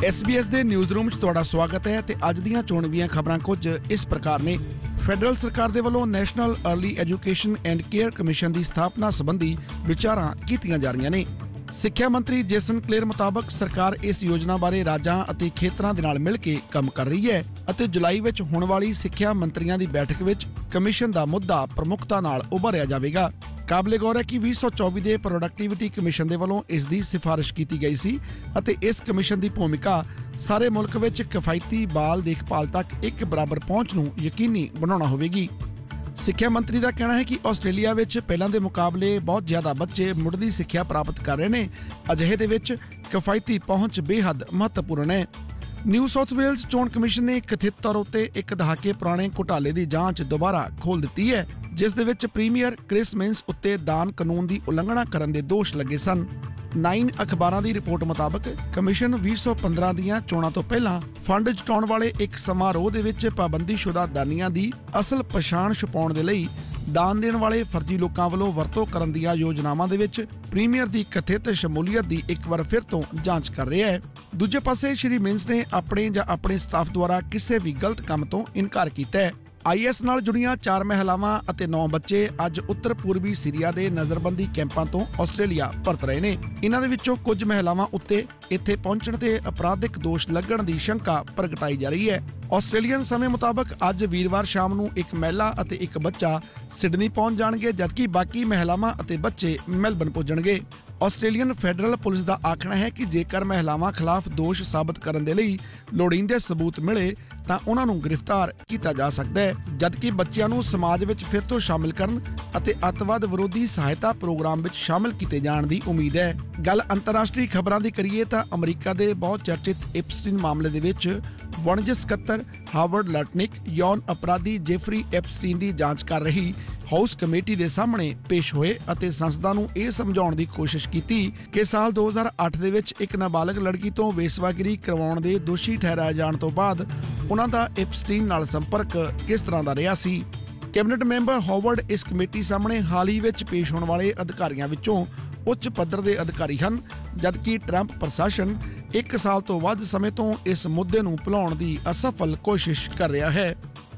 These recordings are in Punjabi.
SBS ਦੇ ਨਿਊਜ਼ ਰੂਮ 'ਚ ਤੁਹਾਡਾ ਸਵਾਗਤ ਹੈ ਤੇ ਅੱਜ ਦੀਆਂ ਚੋਣਵੀਆਂ ਖਬਰਾਂ ਕੁਝ ਇਸ ਪ੍ਰਕਾਰ ਨੇ। ਫੈਡਰਲ ਸਰਕਾਰ ਦੇ ਵੱਲੋਂ national early education and care commission ਦੀ ਸਥਾਪਨਾ ਸੰਬੰਧੀ ਵਿਚਾਰਾਂ ਕੀਤੀਆਂ ਜਾ ਰਹੀਆਂ ਨੇ। ਸਿੱਖਿਆ ਮੰਤਰੀ ਜੇਸਨ ਕਲੇਰ ਮੁਤਾਬਕ ਸਰਕਾਰ ਇਸ ਯੋਜਨਾ ਬਾਰੇ ਰਾਜਾਂ ਅਤੇ ਖੇਤਰਾਂ ਦੇ ਨਾਲ ਮਿਲ ਕੇ ਕੰਮ ਕਰ ਰਹੀ ਹੈ ਅਤੇ ਜੁਲਾਈ ਵਿੱਚ ਹੋਣ ਵਾਲੀ ਸਿੱਖਿਆ ਮੰਤਰੀਆਂ ਦੀ ਬੈਠਕ ਵਿੱਚ ਕਮਿਸ਼ਨ ਦਾ ਮੁੱਦਾ ਪ੍ਰਮੁੱਖਤਾ ਨਾਲ ਉਭਾਰਿਆ ਜਾਵੇਗਾ। ਕਾਬਲੇ ਗੌਰ ਹੈ ਕਿ 2024 ਦੇ ਪ੍ਰੋਡਕਟਿਵਿਟੀ ਕਮਿਸ਼ਨ ਦੇ ਵੱਲੋਂ ਇਸ ਦੀ ਸਿਫਾਰਿਸ਼ ਕੀਤੀ ਗਈ ਸੀ ਅਤੇ ਇਸ ਕਮਿਸ਼ਨ ਦੀ ਭੂਮਿਕਾ ਸਾਰੇ ਮੁਲਕ ਵਿੱਚ ਕਿਫਾਇਤੀ ਬਾਲ ਦੇਖਭਾਲ ਤੱਕ ਇੱਕ ਬਰਾਬਰ ਪਹੁੰਚ ਨੂੰ ਯਕੀਨੀ ਬਣਾਉਣਾ ਹੋਵੇਗੀ। ਸਿੱਖਿਆ ਮੰਤਰੀ ਦਾ ਕਹਿਣਾ ਹੈ ਕਿ ਆਸਟ੍ਰੇਲੀਆ ਵਿੱਚ ਪਹਿਲਾਂ ਦੇ ਮੁਕਾਬਲੇ ਬਹੁਤ ਜ਼ਿਆਦਾ ਬੱਚੇ ਮੁੱਢਲੀ ਸਿੱਖਿਆ ਪ੍ਰਾਪਤ ਕਰ ਰਹੇ ਨੇ। ਅਜਿਹੇ ਦੇ ਵਿੱਚ ਕਿਫਾਇਤੀ ਪਹੁੰਚ ਬੇਹੱਦ ਮਹੱਤਵਪੂਰਨ ਹੈ। ਨਿਊ ਸਾਊਥ ਵੇਲਜ਼ ਚੋਣ ਕਮਿਸ਼ਨ ਨੇ ਕਥਿਤ ਤੌਰ ਉੱਤੇ ਇੱਕ ਦਹਾਕੇ ਪੁਰਾਣੇ ਘੁਟਾਲੇ ਦੀ ਜਾਂਚ ਦੁਬਾਰਾ ਖੋਲ੍ਹ ਦਿੱਤੀ ਹੈ, ਜਿਸ ਦੇ ਵਿੱਚ ਪ੍ਰੀਮੀਅਰ ਕ੍ਰਿਸ ਮਿੰਸ ਉੱਤੇ ਦਾਨ ਕਾਨੂੰਨ ਦੀ ਉਲੰਘਣਾ ਕਰਨ ਦੇ ਦੋਸ਼ ਲੱਗੇ ਸਨ। 9 ਅਖਬਾਰਾਂ ਦੀ ਰਿਪੋਰਟ ਮੁਤਾਬਕ ਕਮਿਸ਼ਨ 2015 ਦੀਆਂ ਚੋਣਾਂ ਤੋਂ ਪਹਿਲਾਂ ਫੰਡ ਜੁਟਾਉਣ ਵਾਲੇ ਇੱਕ ਸਮਾਰੋਹ ਦੇ ਵਿੱਚ ਪਾਬੰਦੀਸ਼ੁਦਾ ਦਾਨੀਆਂ ਦੀ ਅਸਲ ਪਛਾਣ ਛੁਪਾਉਣ ਦੇ ਲਈ ਦਾਨ ਦੇਣ ਵਾਲੇ ਫਰਜ਼ੀ ਲੋਕਾਂ ਵੱਲੋਂ ਵਰਤੋਂ ਕਰਨ ਦੀਆਂ ਯੋਜਨਾਵਾਂ ਦੇ ਵਿੱਚ ਪ੍ਰੀਮੀਅਰ ਦੀ ਕਥਿਤ ਸ਼ਮੂਲੀਅਤ ਦੀ ਇੱਕ ਵਾਰ ਫਿਰ ਤੋਂ ਜਾਂਚ ਕਰ ਰਿਹਾ ਹੈ। ਦੂਜੇ ਪਾਸੇ ਸ਼੍ਰੀ ਮਿੰਸ ਨੇ ਆਪਣੇ ਜਾਂ ਆਪਣੇ ਸਟਾਫ ਦੁਆਰਾ ਕਿਸੇ ਵੀ ਗਲਤ ਕੰਮ ਤੋਂ ਇਨਕਾਰ ਕੀਤਾ ਹੈ। IS ਨਾਲ ਜੁੜੀਆਂ 4 ਮਹਿਲਾਵਾਂ ਅਤੇ 9 ਬੱਚੇ ਅੱਜ ਉੱਤਰ ਪੂਰਬੀ ਸੀਰੀਆ ਦੇ ਨਜ਼ਰਬੰਦੀ ਕੈਂਪਾਂ ਤੋਂ ਆਸਟ੍ਰੇਲੀਆ ਪਰਤ ਰਹੇ ਨੇ। ਇਹਨਾਂ ਦੇ ਵਿੱਚੋਂ ਕੁਝ ਮਹਿਲਾਵਾਂ ਉੱਤੇ ਇੱਥੇ ਪਹੁੰਚਣ ਤੇ ਅਪਰਾਧਿਕ ਦੋਸ਼ ਲੱਗਣ ਦੀ ਸ਼ੰਕਾ ਪ੍ਰਗਟਾਈ ਜਾ ਰਹੀ ਹੈ। ਆਸਟ੍ਰੇਲੀਅਨ ਸਮੇਂ ਮੁਤਾਬਕ ਅੱਜ ਵੀਰਵਾਰ ਸ਼ਾਮ ਨੂੰ ਇੱਕ ਮਹਿਲਾ ਅਤੇ ਇੱਕ ਬੱਚਾ ਸਿਡਨੀ ਪਹੁੰਚ ਜਾਣਗੇ, ਜਦਕਿ ਬਾਕੀ ਮਹਿਲਾਵਾਂ ਅਤੇ ਬੱਚੇ ਮੈਲਬਨ ਪਹੁੰਚਣਗੇ। ਆਸਟ੍ਰੇਲੀਅਨ ਫੈਡਰਲ ਪੁਲਿਸ ਦਾ ਆਖਣਾ ਹੈ ਕਿ ਜੇਕਰ ਮਹਿਲਾਵਾਂ ਖਿਲਾਫ ਦੋਸ਼ ਸਾਬਤ ਕਰਨ ਦੇ ਲਈ ਲੋੜੀਂਦੇ ਸਬੂਤ ਮਿਲੇ ਤਾਂ ਉਹਨਾਂ ਨੂੰ ਗ੍ਰਿਫਤਾਰ ਕੀਤਾ ਜਾ ਸਕਦਾ ਹੈ, ਜਦਕਿ ਬੱਚਿਆਂ ਨੂੰ ਸਮਾਜ ਵਿੱਚ ਫਿਰ ਤੋਂ ਸ਼ਾਮਿਲ ਕਰਨ ਅਤੇ ਅੱਤਵਾਦ ਵਿਰੋਧੀ ਸਹਾਇਤਾ ਪ੍ਰੋਗਰਾਮ ਵਿੱਚ ਸ਼ਾਮਿਲ ਕੀਤੇ ਜਾਣ ਦੀ ਉਮੀਦ ਹੈ। ਗੱਲ ਅੰਤਰਰਾਸ਼ਟਰੀ ਖਬਰਾਂ ਦੀ ਕਰੀਏ ਤਾਂ ਅਮਰੀਕਾ ਦੇ ਬਹੁਤ ਚਰਚਿਤ ਐਪਸਟੀਨ ਮਾਮਲੇ ਦੇ ਵਿੱਚ ਵਣਜ ਸਕੱਤਰ ਹਾਵਰਡ ਲਟਨਿਕ ਯੌਨ ਅਪਰਾਧੀ ਜੇਫਰੀ ਐਪਸਟੀਨ ਦੀ ਜਾਂਚ ਕਰ ਰਹੀ ਹਾਊਸ ਕਮੇਟੀ ਦੇ ਸਾਹਮਣੇ ਪੇਸ਼ ਹੋਏ ਅਤੇ ਸੰਸਦਾਂ ਨੂੰ ਇਹ ਸਮਝਾਉਣ ਦੀ ਕੋਸ਼ਿਸ਼ ਕੀਤੀ ਕਿ ਸਾਲ 2008 ਦੇ ਵਿੱਚ ਇੱਕ ਨਾਬਾਲਗ ਲੜਕੀ ਤੋਂ ਵੇਸਵਾਗਿਰੀ ਕਰਵਾਉਣ ਦੇ ਦੋਸ਼ੀ ਠਹਿਰਾਏ ਜਾਣ ਤੋਂ ਬਾਅਦ ਉਹਨਾਂ ਦਾ ਐਪਸਟੀਨ ਨਾਲ ਸੰਪਰਕ ਕਿਸ ਤਰ੍ਹਾਂ ਦਾ ਰਿਹਾ ਸੀ। ਕੈਬਨਿਟ ਮੈਂਬਰ ਹਾਵਰਡ ਇਸ ਕਮੇਟੀ ਸਾਹਮਣੇ ਹਾਲ ਹੀ ਵਿੱਚ ਪੇਸ਼ ਹੋਣ ਵਾਲੇ ਅਧਿਕਾਰੀਆਂ ਵਿੱਚੋਂ ਉੱਚ ਪੱਧਰ ਦੇ ਅਧਿਕਾਰੀ ਹਨ, ਜਦਕਿ ਟਰੰਪ ਪ੍ਰਸ਼ਾਸਨ 1 ਸਾਲ ਤੋਂ ਵੱਧ ਸਮੇਂ ਤੋਂ ਇਸ ਮੁੱਦੇ ਨੂੰ ਭੁਲਾਉਣ ਦੀ ਅਸਫਲ ਕੋਸ਼ਿਸ਼ ਕਰ ਰਿਹਾ ਹੈ।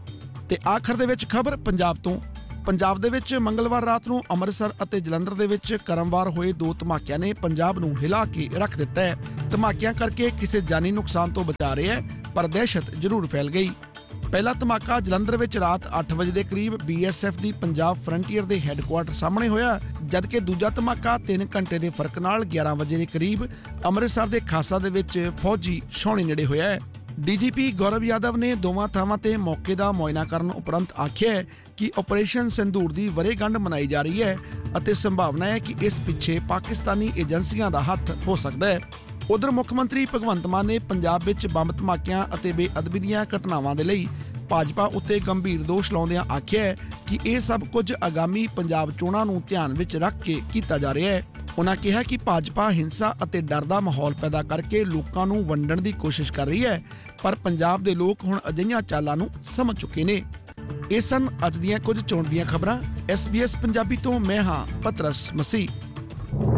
ਤੇ ਆਖਰ ਦੇ ਵਿੱਚ ਖਬਰ ਪੰਜਾਬ ਤੋਂ। ਪੰਜਾਬ ਦੇ ਵਿੱਚ ਮੰਗਲਵਾਰ ਰਾਤ ਨੂੰ ਅੰਮ੍ਰਿਤਸਰ ਅਤੇ ਜਲੰਧਰ ਦੇ ਵਿੱਚ ਕਰਮਵਾਰ ਹੋਏ 2 ਧਮਾਕਿਆਂ ਨੇ ਪੰਜਾਬ ਨੂੰ ਹਿਲਾ ਕੇ ਰੱਖ ਦਿੱਤਾ ਹੈ। ਧਮਾਕਿਆਂ ਕਰਕੇ ਕਿਸੇ ਜਾਨੀ ਨੁਕਸਾਨ ਤੋਂ ਬਚਾ ਰਿਹਾ ਹੈ, ਪਰ ਦਹਿਸ਼ਤ ਜ਼ਰੂਰ ਫੈਲ ਗਈ। ਪਹਿਲਾ ਧਮਾਕਾ ਜਲੰਧਰ ਵਿੱਚ ਰਾਤ 8 ਵਜੇ ਦੇ ਕਰੀਬ BSF ਦੀ ਪੰਜਾਬ ਫਰੰਟੀਅਰ ਦੇ ਹੈੱਡਕੁਆਰਟਰ ਸਾਹਮਣੇ ਹੋਇਆ, ਜਦਕਿ ਦੂਜਾ ਧਮਾਕਾ 3 ਘੰਟੇ ਦੇ ਫਰਕ ਨਾਲ 11 ਵਜੇ ਦੇ ਕਰੀਬ ਅੰਮ੍ਰਿਤਸਰ ਦੇ ਖਾਸਾ ਦੇ ਵਿੱਚ ਫੌਜੀ ਛਾਉਣੀ ਨੇੜੇ ਹੋਇਆ ਹੈ। DGP ਗੌਰਵ ਯਾਦਵ ਨੇ ਦੋਵਾਂ ਥਾਵਾਂ ਤੇ ਮੌਕੇ ਦਾ ਮੁਆਇਨਾ ਕਰਨ ਉਪਰੰਤ ਆਖਿਆ ਕਿ ਆਪਰੇਸ਼ਨ ਸਿੰਦੂਰ ਦੀ ਵਰ੍ਹੇਗੰਢ ਮਨਾਈ ਜਾ ਰਹੀ ਹੈ ਅਤੇ ਸੰਭਾਵਨਾ ਹੈ ਕਿ ਇਸ ਪਿੱਛੇ ਪਾਕਿਸਤਾਨੀ ਏਜੰਸੀਆਂ ਦਾ ਹੱਥ ਹੋ ਸਕਦਾ ਹੈ। ਉਧਰ ਮੁੱਖ ਮੰਤਰੀ ਭਗਵੰਤ ਮਾਨ ਨੇ ਪੰਜਾਬ ਵਿੱਚ ਬੰਬ ਧਮਾਕਿਆਂ ਅਤੇ ਬੇਅਦਬੀ ਦੀਆਂ ਘਟਨਾਵਾਂ ਦੇ ਲਈ ਭਾਜਪਾ ਉੱਤੇ ਗੰਭੀਰ ਦੋਸ਼ ਲਾਉਂਦਿਆਂ ਆਖਿਆ ਕਿ ਇਹ ਸਭ ਕੁਝ ਆਗਾਮੀ ਪੰਜਾਬ ਚੋਣਾਂ ਨੂੰ ਧਿਆਨ ਵਿੱਚ ਰੱਖ ਕੇ ਕੀਤਾ ਜਾ ਰਿਹਾ ਹੈ। ਉਨ੍ਹਾਂ ਕਿਹਾ ਕਿ ਭਾਜਪਾ ਹਿੰਸਾ ਅਤੇ ਡਰ ਦਾ ਮਾਹੌਲ ਪੈਦਾ ਕਰਕੇ ਲੋਕਾਂ ਨੂੰ ਵੰਡਣ ਦੀ ਕੋਸ਼ਿਸ਼ ਕਰ ਰਹੀ ਹੈ, ਪਰ ਪੰਜਾਬ ਦੇ ਲੋਕ ਹੁਣ ਅਜਿਹੀਆਂ ਚਾਲਾਂ ਨੂੰ ਸਮਝ ਚੁੱਕੇ ਨੇ। ਇਹ ਸਨ ਅੱਜ ਦੀਆਂ ਕੁਝ ਚੋਣਵੀਆਂ ਖਬਰਾਂ। SBS ਪੰਜਾਬੀ ਤੋਂ ਮੈਂ ਹਾਂ ਪਤਰਸ ਮਸੀਹ।